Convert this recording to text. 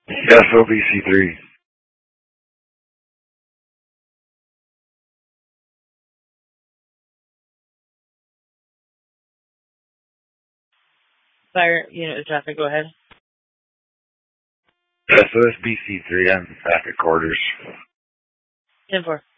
SOBC3. Fire unit of traffic, go ahead. SOSBC3, I'm back at quarters. 10-4.